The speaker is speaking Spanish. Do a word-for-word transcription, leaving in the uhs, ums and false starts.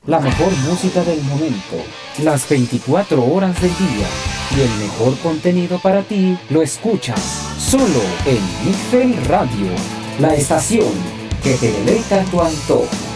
La mejor música del momento, las veinticuatro horas del día y el mejor contenido para ti lo escuchas solo en Mixel Radio, la estación que te deleita tu antojo.